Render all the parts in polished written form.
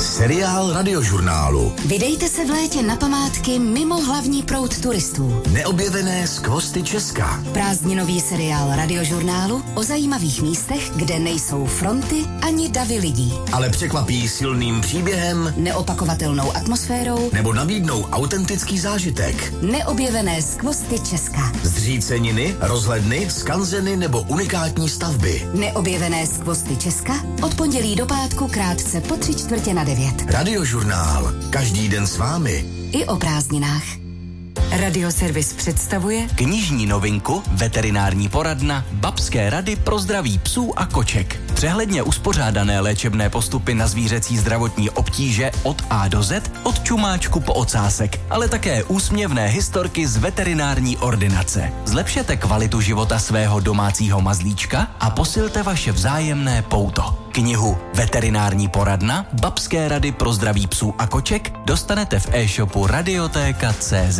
Seriál Radiožurnálu. Vydejte se v létě na památky mimo hlavní proud turistů. Neobjevené skvosty Česka. Prázdninový seriál Radiožurnálu o zajímavých místech, kde nejsou fronty ani davy lidí. Ale překvapí silným příběhem, neopakovatelnou atmosférou nebo nabídnou autentický zážitek. Neobjevené skvosty Česka. Zříceniny, rozhledny, skanzeny nebo unikátní stavby. Neobjevené skvosty Česka od pondělí do pátku krátce po 8:45. Radiožurnál. Každý den s vámi. I o prázdninách. Radioservis představuje knižní novinku Veterinární poradna Babské rady pro zdraví psů a koček. Přehledně uspořádané léčebné postupy na zvířecí zdravotní obtíže od A do Z, od čumáčku po ocásek, ale také úsměvné historky z veterinární ordinace. Zlepšete kvalitu života svého domácího mazlíčka a posilte vaše vzájemné pouto. Knihu Veterinární poradna Babské rady pro zdraví psů a koček dostanete v e-shopu Radiotéka.cz.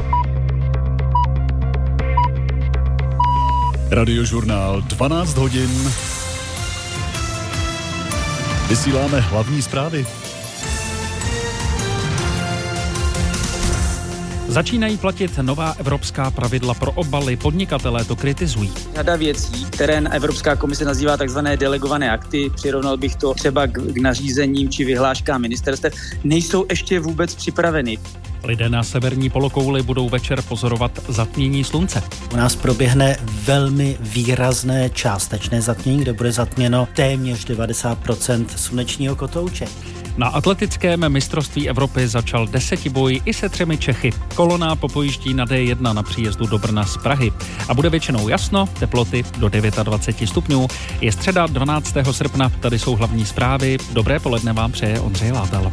Radiožurnál 12 hodin. Vysíláme hlavní zprávy. Začínají platit nová evropská pravidla pro obaly, podnikatelé to kritizují. Řada věcí, které Evropská komise nazývá takzvané delegované akty, přirovnal bych to třeba k nařízením či vyhláškám ministerstev, nejsou ještě vůbec připraveny. Lidé na severní polokouli budou večer pozorovat zatmění slunce. U nás proběhne velmi výrazné částečné zatmění, kde bude zatměno téměř 90% slunečního kotouče. Na atletickém mistrovství Evropy začal desetiboj i se 3 Čechy. Kolona popojíždí na D1 na příjezdu do Brna z Prahy. A bude většinou jasno, teploty do 29 stupňů. Je středa 12. srpna, tady jsou hlavní zprávy. Dobré poledne vám přeje Ondřej Látal.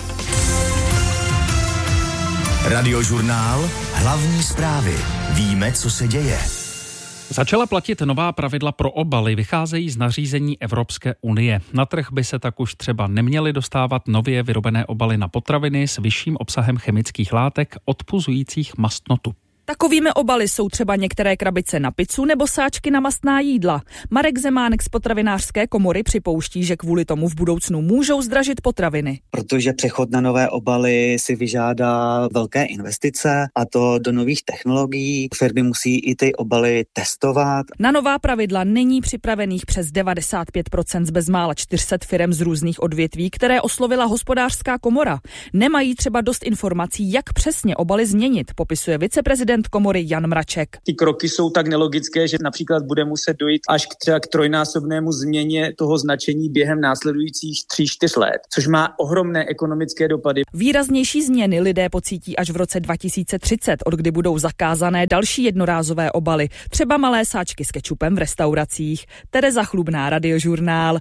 Radiožurnál. Hlavní zprávy. Víme, co se děje. Začala platit nová pravidla pro obaly, vycházejí z nařízení Evropské unie. Na trh by se tak už třeba neměly dostávat nově vyrobené obaly na potraviny s vyšším obsahem chemických látek odpuzujících mastnotu. Takovými obaly jsou třeba některé krabice na pizzu nebo sáčky na mastná jídla. Marek Zemánek z potravinářské komory připouští, že kvůli tomu v budoucnu můžou zdražit potraviny. Protože přechod na nové obaly si vyžádá velké investice a to do nových technologií. Firmy musí i ty obaly testovat. Na nová pravidla není připravených přes 95% z bezmála 400 firem z různých odvětví, které oslovila hospodářská komora. Nemají třeba dost informací, jak přesně obaly změnit, popisuje viceprezident komory Jan Mraček. Ty kroky jsou tak nelogické, že například bude muset dojít až k trojnásobnému změně toho značení během následujících 3-4 let, což má ohromné ekonomické dopady. Výraznější změny lidé pocítí až v roce 2030, od kdy budou zakázané další jednorázové obaly, třeba malé sáčky s kečupem v restauracích. Tereza Chlubná, Radiožurnál.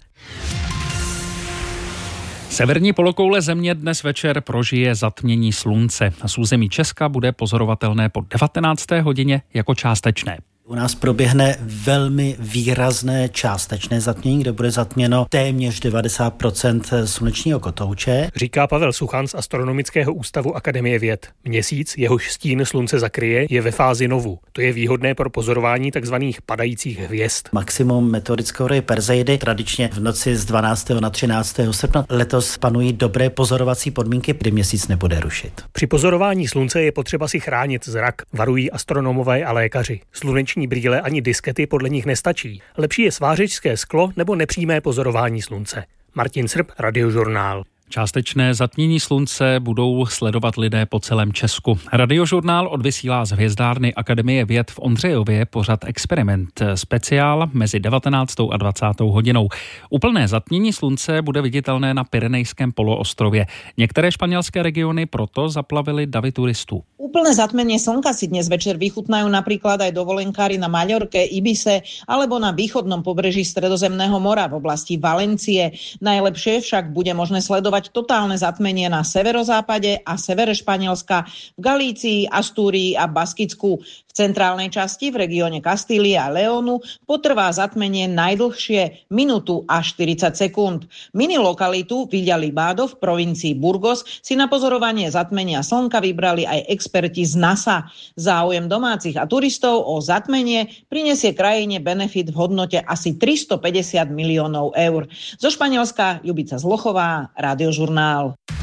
Severní polokoule země dnes večer prožije zatmění slunce. Z území Česka bude pozorovatelné po 19. hodině jako částečné. U nás proběhne velmi výrazné částečné zatmění, kde bude zatměno téměř 90% slunečního kotouče. Říká Pavel Suchan z Astronomického ústavu Akademie věd. Měsíc, jehož stín slunce zakryje, je ve fázi novu. To je výhodné pro pozorování tzv. Padajících hvězd. Maximum meteorické hory Perseidy tradičně v noci z 12. na 13. srpna. Letos panují dobré pozorovací podmínky, kdy měsíc nebude rušit. Při pozorování slunce je potřeba si chránit zrak, varují astronomové a lékaři. Sluneční brýle ani diskety podle nich nestačí. Lepší je svářečské sklo nebo nepřímé pozorování slunce. Martin Srb, Radiožurnál. Částečné zatmění slunce budou sledovat lidé po celém Česku. Radiožurnál odvysílá z hvězdárny Akademie věd v Ondřejově pořad Experiment speciál mezi 19. a 20. hodinou. Úplné zatmění slunce bude viditelné na Pyrenejském poloostrově. Některé španělské regiony proto zaplavily davy turistů. Úplné zatmenie slnka si dnes večer vychutnajú napríklad aj dovolenkári na Maľorke, Ibise alebo na východnom pobreží Stredozemného mora v oblasti Valencie. Najlepšie však bude možné sledovať totálne zatmenie na severozápade a severe Španielska, v Galícii, Astúrii a Baskicku. V centrálnej časti v regióne Kastílie a Leónu potrvá zatmenie najdlhšie minútu a 40 sekúnd. Mini lokalitu Villa Libado v provincii Burgos si na pozorovanie zatmenia slnka vybrali aj experti z NASA. Záujem domácich a turistov o zatmenie prinesie krajine benefit v hodnote asi 350 miliónov eur. Zo Španielska Ľubica Zlochová, Radiožurnál.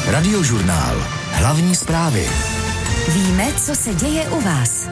Radiožurnál. Hlavní zprávy. Víme, co se děje u vás.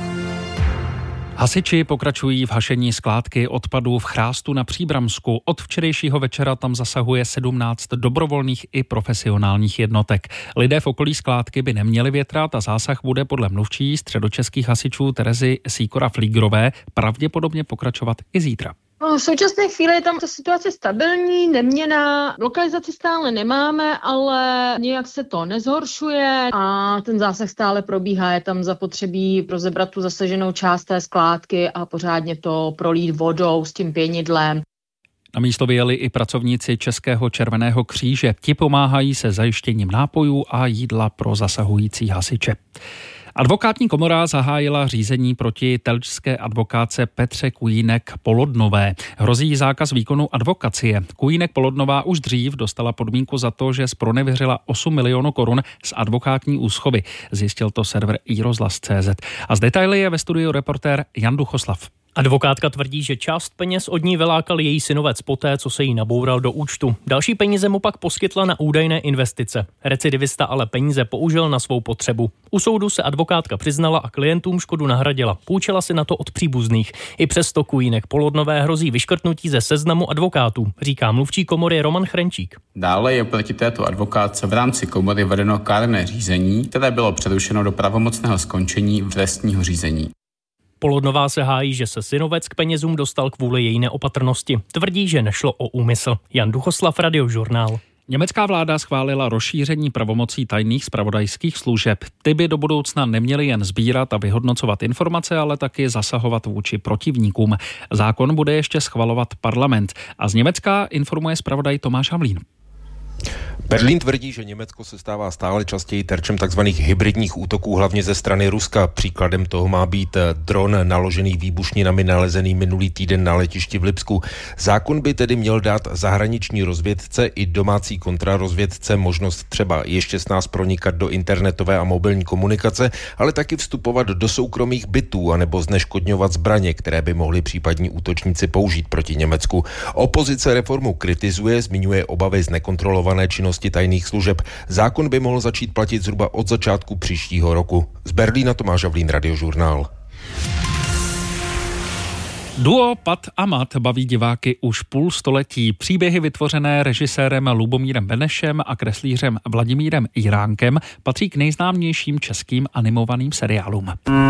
Hasiči pokračují v hašení skládky odpadů v Chrástu na Příbramsku. Od včerejšího večera tam zasahuje 17 dobrovolných i profesionálních jednotek. Lidé v okolí skládky by neměli větrat a zásah bude podle mluvčí středočeských hasičů Terezy Sýkora-Flígrové pravděpodobně pokračovat i zítra. V současné chvíli je tam ta situace stabilní, neměnná, lokalizaci stále nemáme, ale nějak se to nezhoršuje a ten zásah stále probíhá. Je tam zapotřebí rozebrat tu zasaženou část té skládky a pořádně to prolít vodou s tím pěnidlem. Na místo vyjeli i pracovníci Českého červeného kříže. Ti pomáhají se zajištěním nápojů a jídla pro zasahující hasiče. Advokátní komora zahájila řízení proti telčské advokátce Petře Kujínek-Polodnové. Hrozí jí zákaz výkonu advokacie. Kujínek-Polodnová už dřív dostala podmínku za to, že zpronevěřila 8 milionů korun z advokátní úschovy. Zjistil to server iRozhlas.cz. A z detaily je ve studiu reportér Jan Duchoslav. Advokátka tvrdí, že část peněz od ní vylákal její synovec poté, co se jí naboural do účtu. Další peníze mu pak poskytla na údajné investice. Recidivista ale peníze použil na svou potřebu. U soudu se advokátka přiznala a klientům škodu nahradila. Půjčila si na to od příbuzných. I přesto Kujínek-Polodnové hrozí vyškrtnutí ze seznamu advokátů, říká mluvčí komory Roman Chrenčík. Dále je proti této advokátce v rámci komory vedeno kárné řízení, které bylo přerušeno do pravomocného skončení trestního řízení. Polodnová se hájí, že se synovec k penězům dostal kvůli její neopatrnosti. Tvrdí, že nešlo o úmysl. Jan Duchoslav, Radiožurnál. Německá vláda schválila rozšíření pravomocí tajných zpravodajských služeb. Ty by do budoucna neměly jen sbírat a vyhodnocovat informace, ale taky zasahovat vůči protivníkům. Zákon bude ještě schvalovat parlament. A z Německa informuje zpravodaj Tomáš Havlín. Berlín tvrdí, že Německo se stává stále častěji terčem takzvaných hybridních útoků, hlavně ze strany Ruska. Příkladem toho má být dron naložený výbušninami nalezený minulý týden na letišti v Lipsku. Zákon by tedy měl dát zahraniční rozvědce i domácí kontrarozvědce možnost třeba ještě s nás pronikat do internetové a mobilní komunikace, ale taky vstupovat do soukromých bytů anebo zneškodňovat zbraně, které by mohli případní útočníci použít proti Německu. Opozice reformu kritizuje, zmiňuje obavy z nekontrolované činnosti tajných služeb. Zákon by mohl začít platit zhruba od začátku příštího roku. Z Berlína Tomáš Havlín, Radiožurnál. Duo Pat a Mat baví diváky už půl století. Příběhy vytvořené režisérem Lubomírem Benešem a kreslířem Vladimírem Jiránkem patří k nejznámějším českým animovaným seriálům.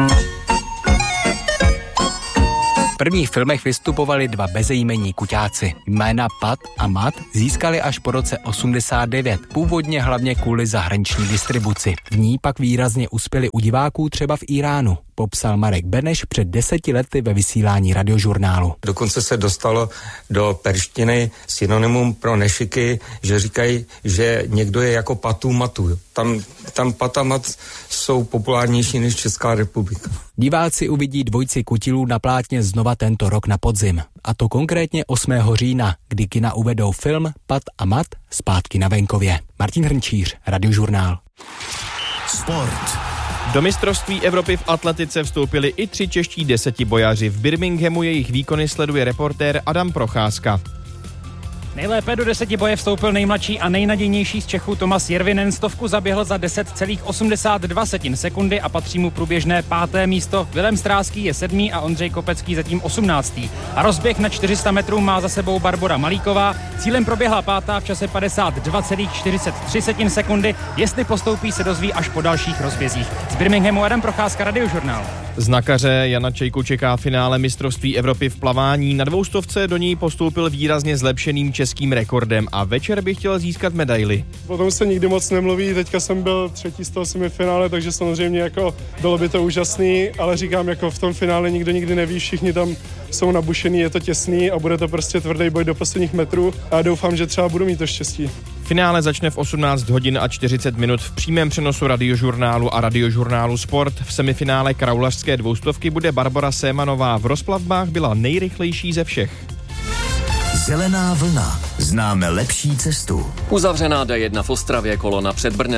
V prvních filmech vystupovali dva bezejmenní kuťáci. Jména Pat a Mat získali až po roce 89, původně hlavně kvůli zahraniční distribuci. V ní pak výrazně uspěli u diváků třeba v Iránu, popsal Marek Beneš před 10 lety ve vysílání Radiožurnálu. Dokonce se dostalo do perštiny synonymum pro nešiky, že říkají, že někdo je jako Patu Matu. Tam Pat a Mat jsou populárnější než Česká republika. Diváci uvidí dvojici kutilů na plátně znova tento rok na podzim. A to konkrétně 8. října, kdy kina uvedou film Pat a Mat zpátky na venkově. Martin Hrnčíř, Radiožurnál. Sport. Do mistrovství Evropy v atletice vstoupili i 3 čeští desetibojaři. V Birminghamu jejich výkony sleduje reportér Adam Procházka. Nejlépe do desetiboje vstoupil nejmladší a nejnadějnější z Čechů Tomas Jervinen. 100 zaběhl za 10,82 sekundy a patří mu průběžné 5. místo. Vilém Stráský je 7. a Ondřej Kopecký zatím 18. A rozběh na 400 metrů má za sebou Barbora Malíková. Cílem proběhla 5. v čase 52,43 sekundy. Jestli postoupí, se dozví až po dalších rozbězích. Z Birminghamu Adam Procházka, Radiožurnál. Znakaře Jana Čejku čeká finále mistrovství Evropy v plavání. Na 200 do něj postoupil výrazně zlepšeným českým rekordem a večer by chtěl získat medaili. O tom se nikdy moc nemluví, teďka jsem byl 3. z toho semifinále, takže samozřejmě jako bylo by to úžasný, ale říkám, jako v tom finále nikdy neví, všichni tam jsou nabušený, je to těsný a bude to prostě tvrdý boj do posledních metrů a doufám, že třeba budu mít to štěstí. Finále začne v 18 hodin a 40 minut v přímém přenosu Radiožurnálu a Radiožurnálu Sport. V semifinále kraulařské 200 bude Barbora Sémanová. V rozplavbách byla nejrychlejší ze všech. Zelená vlna. Známe lepší cestu. Uzavřená D1 v Ostravě, kolona před Brnem.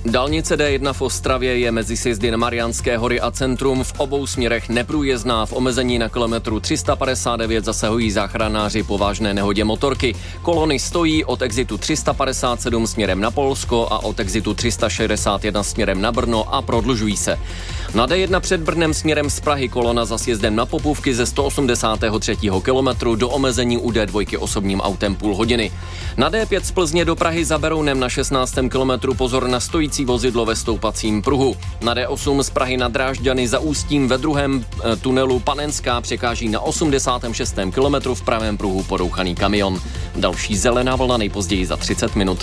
Dálnice D1 v Ostravě je mezi sjezdy na Mariánské hory a centrum v obou směrech neprůjezdná. V omezení na kilometru 359 zasahují záchranáři po vážné nehodě motorky. Kolony stojí od exitu 357 směrem na Polsko a od exitu 361 směrem na Brno a prodlužují se. Na D1 před Brnem směrem z Prahy kolona za sjezdem na Popůvky ze 183. kilometru do omezení u D2 osobním autem půl hodiny. Na D5 z Plzně do Prahy za Berounem na 16. kilometru pozor na stojící vozidlo ve stoupacím pruhu. Na D8 z Prahy na Drážďany za Ústím ve druhém tunelu Panenská překáží na 86. kilometru v pravém pruhu porouchaný kamion. Další zelená vlna nejpozději za 30 minut.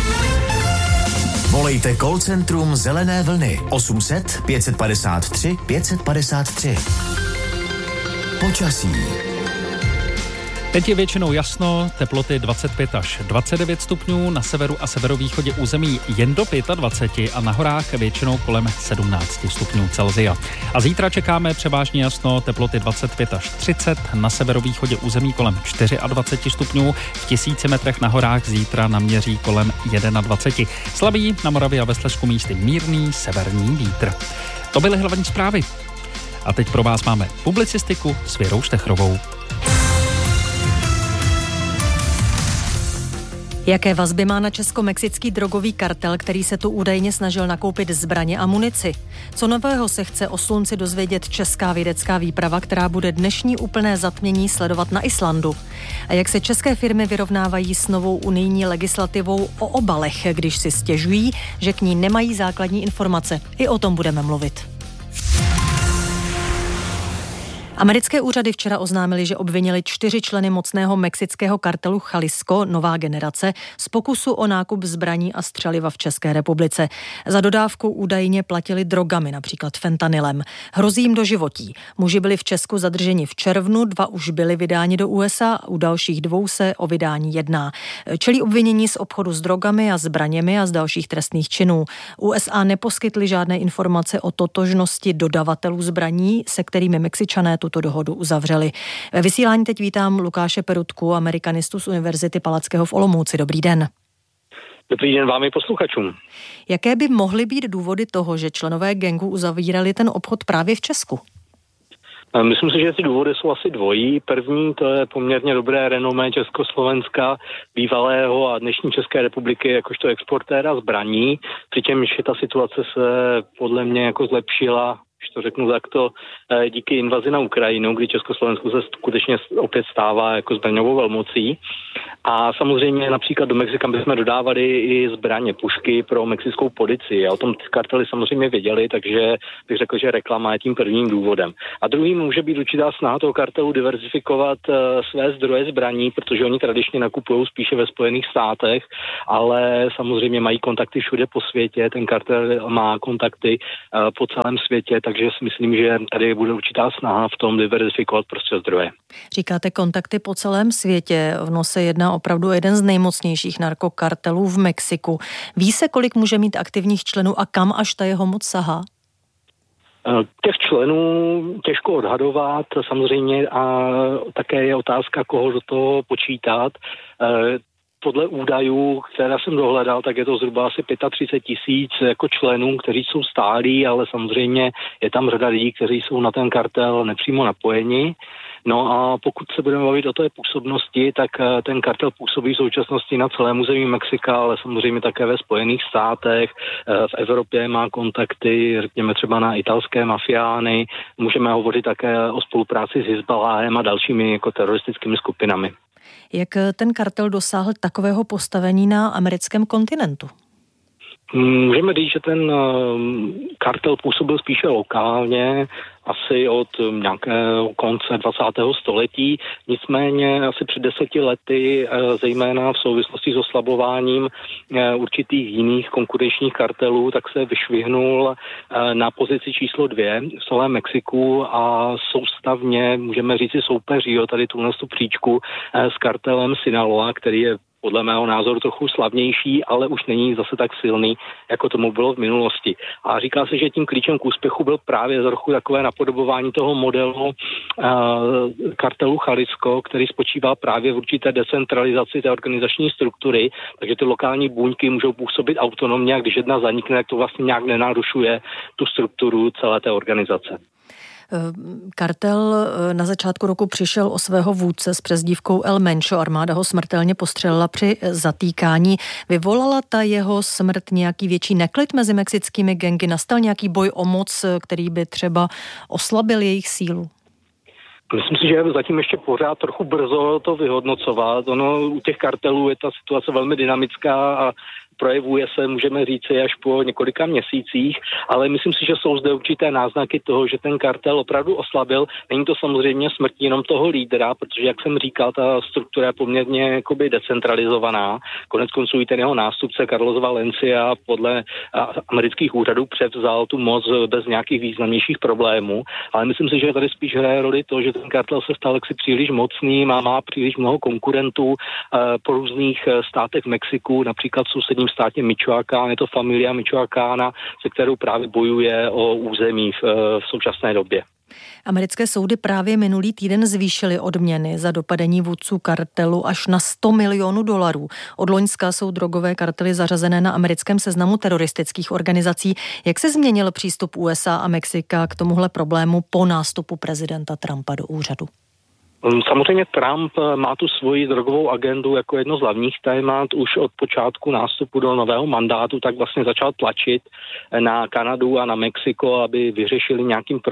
Volejte call centrum Zelené vlny 800 553 553. Počasí. Teď je většinou jasno, teploty 25 až 29 stupňů, na severu a severovýchodě území jen do 25 a na horách většinou kolem 17 stupňů Celsia. A zítra čekáme převážně jasno, teploty 25 až 30, na severovýchodě území kolem 24 stupňů, v 1000 metrech na horách zítra naměří kolem 21. Slabý na Moravě a ve Slezsku místy mírný severní vítr. To byly hlavní zprávy. A teď pro vás máme publicistiku s Věrou Štechrovou. Jaké vazby má na česko-mexický drogový kartel, který se tu údajně snažil nakoupit zbraně a munici? Co nového se chce o slunci dozvědět česká vědecká výprava, která bude dnešní úplné zatmění sledovat na Islandu? A jak se české firmy vyrovnávají s novou unijní legislativou o obalech, když si stěžují, že k ní nemají základní informace? I o tom budeme mluvit. Americké úřady včera oznámily, že obvinili 4 členy mocného mexického kartelu Jalisco, nová generace, z pokusu o nákup zbraní a střeliva v České republice. Za dodávku údajně platili drogami, například fentanylem. Hrozí jim doživotí. Muži byli v Česku zadrženi v červnu, 2 už byli vydáni do USA, u dalších 2 se o vydání jedná. Čelí obvinění z obchodu s drogami a zbraněmi a z dalších trestných činů. USA neposkytly žádné informace o totožnosti dodavatelů zbraní, se kterými Mexičané tuto dohodu uzavřeli. Ve vysílání teď vítám Lukáše Perutku, amerikanistu z Univerzity Palackého v Olomouci. Dobrý den. Dobrý den vám i posluchačům. Jaké by mohly být důvody toho, že členové gangu uzavírali ten obchod právě v Česku? Myslím si, že ty důvody jsou asi dvojí. První, to je poměrně dobré renomé Československa, bývalého a dnešní České republiky jakožto exportéra zbraní, přičemž ta situace se podle mě jako zlepšila, když to řeknu takto, díky invazi na Ukrajinu, kdy Československo se skutečně opět stává jako zbraňovou velmocí. A samozřejmě například do Mexika bychom dodávali i zbraně, pušky pro mexickou policii. A o tom kartely samozřejmě věděli, takže bych řekl, že reklama je tím prvním důvodem. A druhým může být určitá snaha toho kartelu diverzifikovat své zdroje zbraní, protože oni tradičně nakupují spíše ve Spojených státech, ale samozřejmě mají kontakty všude po světě. Ten kartel má kontakty po celém světě, takže si myslím, že tady bude určitá snaha v tom diverzifikovat prostě zdroje. Říkáte kontakty po celém světě. Ono se jedná opravdu o jeden z nejmocnějších narkokartelů v Mexiku. Ví se, kolik může mít aktivních členů a kam až ta jeho moc sahá? Těch členů těžko odhadovat samozřejmě a také je otázka, koho do toho počítat. Podle údajů, které jsem dohledal, tak je to zhruba asi 35 000 jako členů, kteří jsou stálí, ale samozřejmě je tam řada lidí, kteří jsou na ten kartel nepřímo napojeni. No a pokud se budeme bavit o té působnosti, tak ten kartel působí v současnosti na celém území Mexika, ale samozřejmě také ve Spojených státech. V Evropě má kontakty, řekněme třeba na italské mafiány. Můžeme hovořit také o spolupráci s Hizbaláhem a dalšími jako teroristickými skupinami. Jak ten kartel dosáhl takového postavení na americkém kontinentu? Můžeme říct, že ten kartel působil spíše lokálně, asi od nějakého konce 20. století. Nicméně asi před 10 lety, zejména v souvislosti s oslabováním určitých jiných konkurenčních kartelů, tak se vyšvihnul na pozici číslo 2 v celém Mexiku a soustavně, můžeme říct, soupeří tady tuhle příčku s kartelem Sinaloa, který je podle mého názoru trochu slavnější, ale už není zase tak silný, jako tomu bylo v minulosti. A říká se, že tím klíčem k úspěchu byl právě trochu takové napodobování toho modelu kartelu Jalisco, který spočívá právě v určité decentralizaci té organizační struktury, takže ty lokální buňky můžou působit autonomně a když jedna zanikne, tak to vlastně nějak nenarušuje tu strukturu celé té organizace. Kartel na začátku roku přišel o svého vůdce s přezdívkou El Mencho. Armáda ho smrtelně postřelila při zatýkání. Vyvolala ta jeho smrt nějaký větší neklid mezi mexickými gangy? Nastal nějaký boj o moc, který by třeba oslabil jejich sílu? Myslím si, že je zatím ještě pořád trochu brzo to vyhodnocovat. U těch kartelů je ta situace velmi dynamická a projevuje se, můžeme říci, až po několika měsících, ale myslím si, že jsou zde určité náznaky toho, že ten kartel opravdu oslabil. Není to samozřejmě smrtí jenom toho lídra, protože, jak jsem říkal, ta struktura je poměrně jakoby decentralizovaná. Konec konců i ten jeho nástupce Carlos Valencia podle amerických úřadů převzal tu moc bez nějakých významnějších problémů, ale myslím si, že tady spíš hraje roli to, že ten kartel se stal jaksi příliš mocným a má příliš mnoho konkurentů po různých státech v Mexiku, například v sousedním státě Michoacán, je to familia Michoacána, se kterou právě bojuje o území v současné době. Americké soudy právě minulý týden zvýšily odměny za dopadení vůdců kartelu až na $100 milionů. Od loňska jsou drogové kartely zařazené na americkém seznamu teroristických organizací. Jak se změnil přístup USA a Mexika k tomuhle problému po nástupu prezidenta Trumpa do úřadu? Samozřejmě Trump má tu svoji drogovou agendu jako jedno z hlavních témat. Už od počátku nástupu do nového mandátu tak vlastně začal tlačit na Kanadu a na Mexiko, aby vyřešili nějakým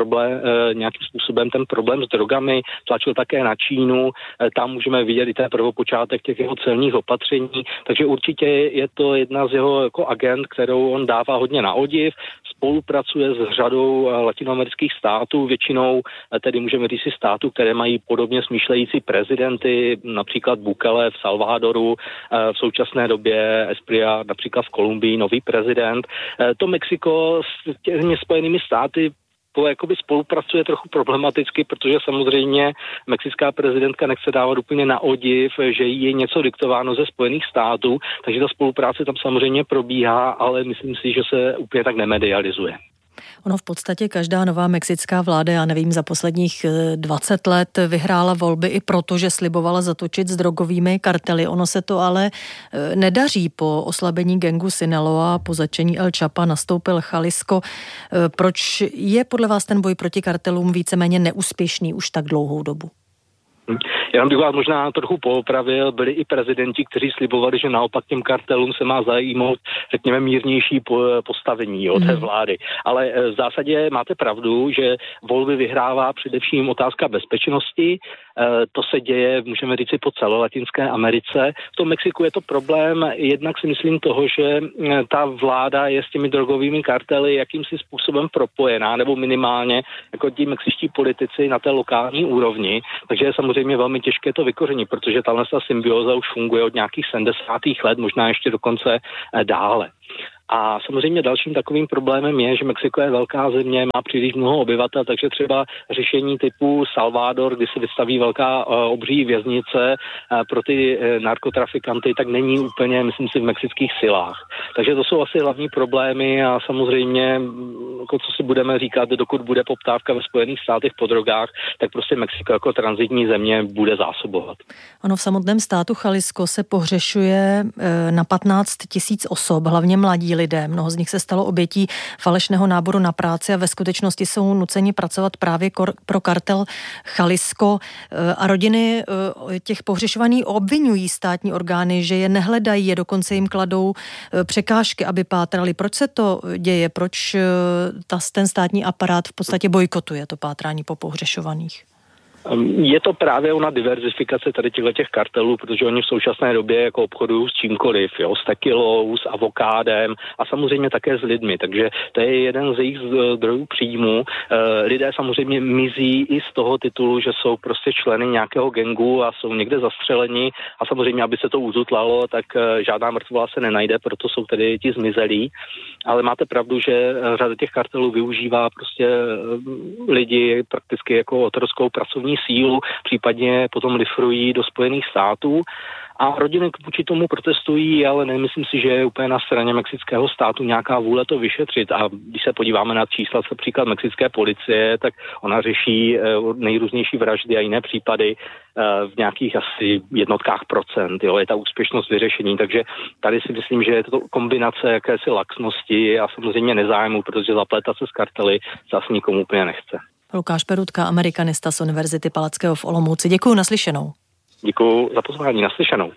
způsobem ten problém s drogami. Tlačil také na Čínu. Tam můžeme vidět i ten prvopočátek těch jeho celních opatření. Takže určitě je to jedna z jeho jako agend, kterou on dává hodně na odiv. Spolupracuje s řadou latinoamerických států, většinou tedy můžeme říct si států, které mají podobně smýšlející prezidenty, například Bukele v Salvadoru, v současné době Espria například v Kolumbii, nový prezident. To Mexiko s těmi Spojenými státy jakoby spolupracuje trochu problematicky, protože samozřejmě mexická prezidentka nechce dávat úplně na odiv, že jí je něco diktováno ze Spojených států, takže ta spolupráce tam samozřejmě probíhá, ale myslím si, že se úplně tak nemedializuje. Ono v podstatě každá nová mexická vláda, já nevím, za posledních 20 let vyhrála volby i proto, že slibovala zatočit s drogovými kartely. Ono se to ale nedaří. Po oslabení gangu Sinaloa, po zatčení El Chapa nastoupil Jalisco. Proč je podle vás ten boj proti kartelům víceméně neúspěšný už tak dlouhou dobu? Já bych vás možná trochu poopravil, byli i prezidenti, kteří slibovali, že naopak těm kartelům se má zajímat, řekněme, mírnější postavení té vlády. Ale v zásadě máte pravdu, že volby vyhrává především otázka bezpečnosti. To se děje, můžeme říct, po celé Latinské Americe. V tom Mexiku je to problém, jednak si myslím toho, že ta vláda je s těmi drogovými kartely jakýmsi způsobem propojená, nebo minimálně jako ti mexičtí politici na té lokální úrovni. Takže je samozřejmě velmi těžké to vykořenit, protože tahle symbioza už funguje od nějakých 70. let, možná ještě dokonce dále. A samozřejmě dalším takovým problémem je, že Mexiko je velká země, má příliš mnoho obyvatel, takže třeba řešení typu Salvador, kdy se vystaví velká obří věznice pro ty narkotrafikanty, tak není úplně, myslím si, v mexických silách. Takže to jsou asi hlavní problémy a samozřejmě, jako co si budeme říkat, dokud bude poptávka ve Spojených státech po drogách, tak prostě Mexiko jako tranzitní země bude zásobovat. Ono v samotném státu Jalisco se pohřešuje na 15 000 osob, hlavně mladí lidé. Mnoho z nich se stalo obětí falešného náboru na práci a ve skutečnosti jsou nuceni pracovat právě pro kartel Jalisco a rodiny těch pohřešovaných obvinují státní orgány, že je nehledají, je dokonce jim kladou překážky, aby pátrali. Proč se to děje? Proč ten státní aparát v podstatě bojkotuje to pátrání po pohřešovaných? Je to právě ona diverzifikace tady těch kartelů, protože oni v současné době jako obchodují s čímkoliv, s tekilou, s avokádem a samozřejmě také s lidmi, takže to je jeden z jejich zdrojů příjmu. Lidé samozřejmě mizí i z toho titulu, že jsou prostě členy nějakého gangu a jsou někde zastřeleni a samozřejmě, aby se to ututlalo, tak žádná mrtvola se nenajde, proto jsou tedy ti zmizelí, ale máte pravdu, že řada těch kartelů využívá prostě lidi prakticky jako otrockou pracovní sílu, případně potom lifrují do Spojených států A rodiny vůči tomu protestují, ale nemyslím si, že je úplně na straně mexického státu nějaká vůle to vyšetřit. A když se podíváme na čísla, například mexické policie, tak ona řeší nejrůznější vraždy a jiné případy v nějakých asi jednotkách procent. Jo, je ta úspěšnost vyřešení, takže tady si myslím, že je to kombinace jakési laxnosti a samozřejmě nezájmu, protože zaplétat se s kartely zase nikomu úplně nechce. Lukáš Perutka, amerikanista z Univerzity Palackého v Olomouci. Děkuju, naslyšenou. Děkuju za pozvání, naslyšenou.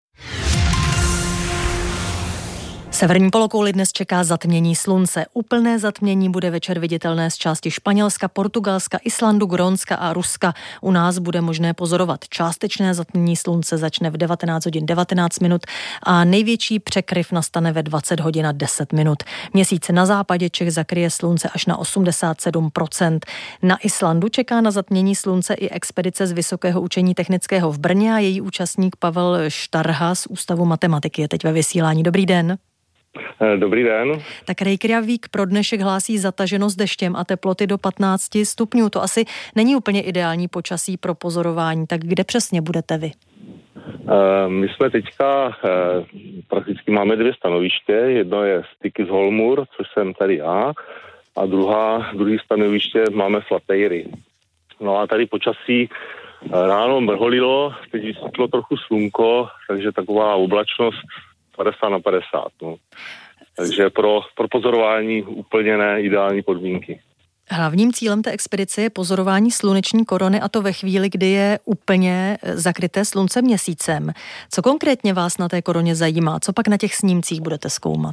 Severní polokouli dnes čeká zatmění slunce. Úplné zatmění bude večer viditelné z části Španělska, Portugalska, Islandu, Grónska a Ruska. U nás bude možné pozorovat částečné zatmění slunce, začne v 19 hodin 19 minut a největší překryv nastane ve 20 hodin a 10 minut. Měsíc na západě Čech zakryje slunce až na 87%. Na Islandu čeká na zatmění slunce i expedice z Vysokého učení technického v Brně a její účastník Pavel Štarha z Ústavu matematiky je teď ve vysílání. Dobrý den. Dobrý den. Tak Reykjavík pro dnešek hlásí zataženo s deštěm a teploty do 15 stupňů. To asi není úplně ideální počasí pro pozorování. Tak kde přesně budete vy? My jsme teďka prakticky máme 2 stanoviště. Jedno je Stykkishólmur, což jsem tady já, a druhý stanoviště máme Flateyri. No a tady počasí ráno mrholilo, teď vysvětlo trochu slunko, takže taková oblačnost 50/50. No. Takže pro pozorování úplně ne ideální podmínky. Hlavním cílem té expedice je pozorování sluneční korony a to ve chvíli, kdy je úplně zakryté sluncem měsícem. Co konkrétně vás na té koroně zajímá? Co pak na těch snímcích budete zkoumat?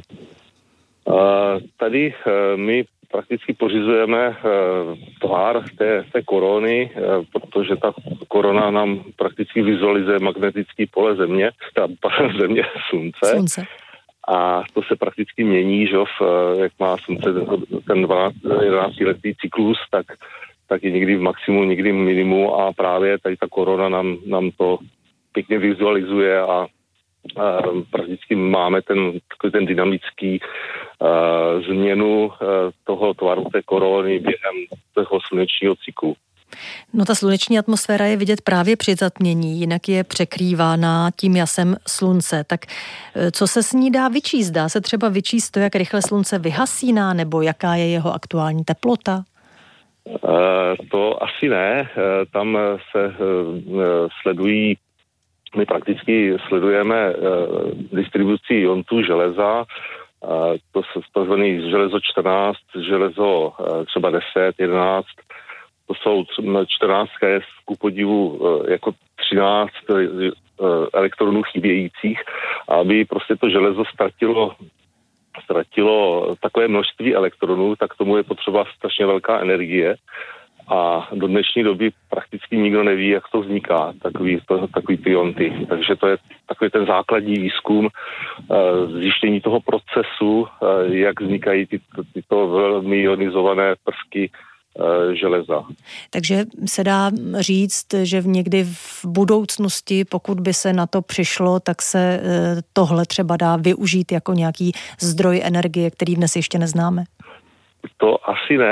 Tady my prakticky pořizujeme tvar té korony, protože ta korona nám prakticky vizualizuje magnetický pole země slunce. A to se prakticky mění, že jak má slunce ten 11letý cyklus, tak je někdy v maximu, někdy v minimu a právě tady ta korona nám to pěkně vizualizuje a prakticky máme ten dynamický změnu toho tvaru té korony během toho slunečního cyklu. No ta sluneční atmosféra je vidět právě při zatmění, jinak je překrývána tím jasem slunce. Tak co se s ní dá vyčíst? Dá se třeba vyčíst to, jak rychle slunce vyhasíná, nebo jaká je jeho aktuální teplota? To asi ne. Tam se sledují, my prakticky sledujeme distribuci iontů železa, to jsou takzvaný železo 14, železo třeba 10, 11, to jsou 14 je ku podivu jako 13 elektronů chybějících, aby prostě to železo ztratilo takové množství elektronů, tak tomu je potřeba strašně velká energie a do dnešní doby prakticky nikdo neví, jak to vzniká, takový ty ionty. Takže to je takový ten základní výzkum zjištění toho procesu, jak vznikají tyto velmi ionizované prvky železa. Takže se dá říct, že někdy v budoucnosti, pokud by se na to přišlo, tak se tohle třeba dá využít jako nějaký zdroj energie, který dnes ještě neznáme? To asi ne.